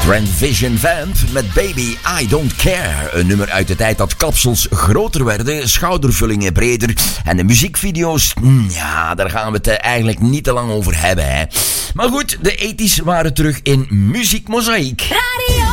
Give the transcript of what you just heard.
Trend Vision Vamp met Baby I Don't Care. Een nummer uit de tijd dat kapsels groter werden, schoudervullingen breder en de muziekvideo's, ja, daar gaan we het eigenlijk niet te lang over hebben, hè. Maar goed, de 80's waren terug in Muziek Mozaïek. Radio